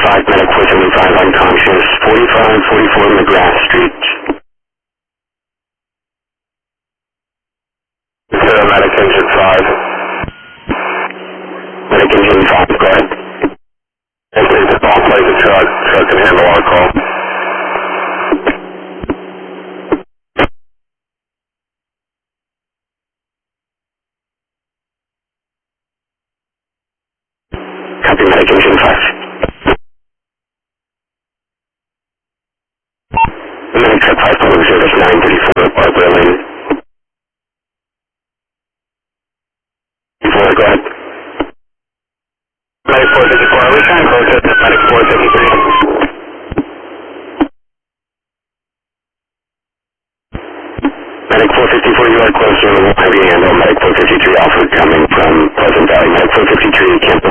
5, medic 475 unconscious, 4544 McGrath Street. Medic engine 5. Medic engine 5, go ahead. It's a small place, the truck can handle our call. Copy, medic engine 5. Medic truck 5, public service 934, Barbara Lane. Go ahead. Medic 454, are we trying to close it? Medic 453. Medic 454, you are close to the heavy handle. Medic 453 Alpha coming from Pleasant Valley. Medic 453, you can't